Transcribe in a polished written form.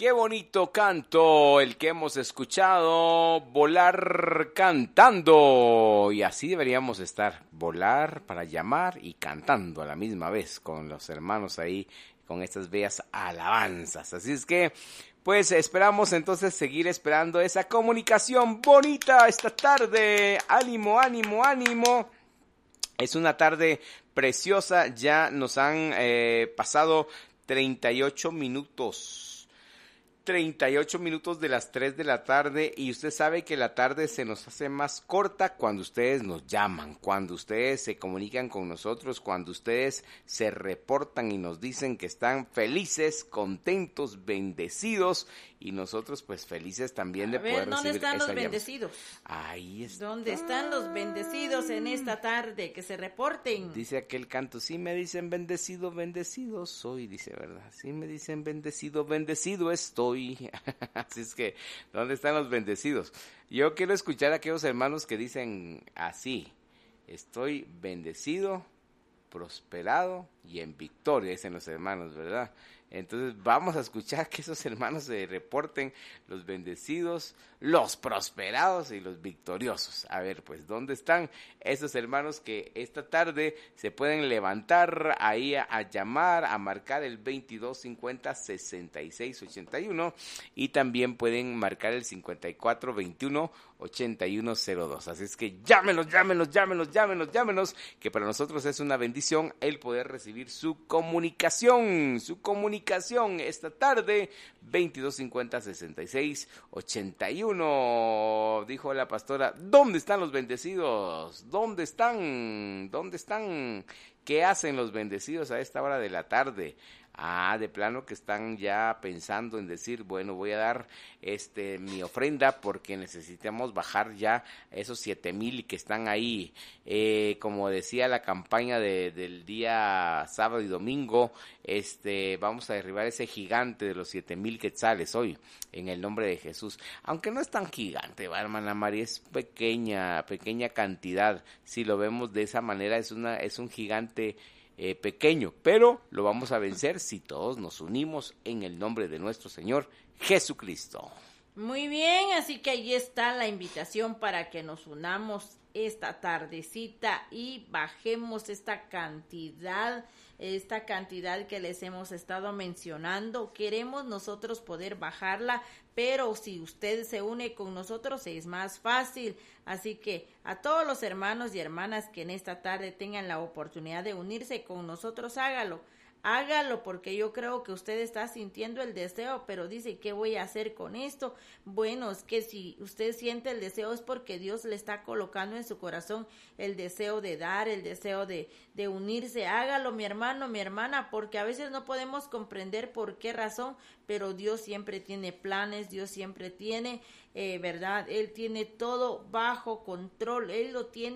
Qué bonito canto el que hemos escuchado, volar cantando. Y así deberíamos estar, volar para llamar y cantando a la misma vez con los hermanos ahí, con estas bellas alabanzas. Así es que, pues esperamos entonces seguir esperando esa comunicación bonita esta tarde. Ánimo, ánimo, ánimo. Es una tarde preciosa, ya nos han pasado 38 minutos. 38 minutos de las 3 de la tarde y usted sabe que la tarde se nos hace más corta cuando ustedes nos llaman, cuando ustedes se comunican con nosotros, cuando ustedes se reportan y nos dicen que están felices, contentos, bendecidos y nosotros pues felices también de poder recibir esa ¿dónde están los llamada. bendecidos? Ahí está. ¿Dónde están los bendecidos en esta tarde? Que se reporten. Dice aquel canto, sí me dicen bendecido, bendecido soy, dice, ¿verdad? Sí me dicen bendecido, bendecido estoy. Así es que, ¿dónde están los bendecidos? Yo quiero escuchar a aquellos hermanos que dicen así, estoy bendecido, prosperado y en victoria, dicen los hermanos, ¿verdad? Entonces vamos a escuchar que esos hermanos se reporten los bendecidos, los prosperados y los victoriosos. A ver, pues, ¿dónde están esos hermanos que esta tarde se pueden levantar ahí a llamar, a marcar el 2250-6681 y también pueden marcar el 5421-8102. Así es que llámenos, que para nosotros es una bendición el poder recibir su comunicación esta tarde, 2250-6681. Dijo la pastora, ¿dónde están los bendecidos? ¿Dónde están? ¿Qué hacen los bendecidos a esta hora de la tarde? De plano que están ya pensando en decir, bueno, voy a dar mi ofrenda porque necesitamos bajar ya esos 7,000 que están ahí. Como decía la campaña del día sábado y domingo, vamos a derribar ese gigante de los 7,000 quetzales hoy, en el nombre de Jesús. Aunque no es tan gigante, ¿va, hermana María? Es pequeña cantidad. Si lo vemos de esa manera, es un gigante pequeño, pero lo vamos a vencer si todos nos unimos en el nombre de nuestro Señor Jesucristo. Muy bien, así que ahí está la invitación para que nos unamos esta tardecita y bajemos esta cantidad que les hemos estado mencionando. Queremos nosotros poder bajarla, pero si usted se une con nosotros es más fácil. Así que a todos los hermanos y hermanas que en esta tarde tengan la oportunidad de unirse con nosotros, hágalo, porque yo creo que usted está sintiendo el deseo, pero dice, ¿qué voy a hacer con esto? Bueno, es que si usted siente el deseo es porque Dios le está colocando en su corazón el deseo de dar, el deseo de unirse. Hágalo, mi hermano, mi hermana, porque a veces no podemos comprender por qué razón, pero Dios siempre tiene planes, Dios siempre tiene, ¿verdad? Él tiene todo bajo control, Él lo tiene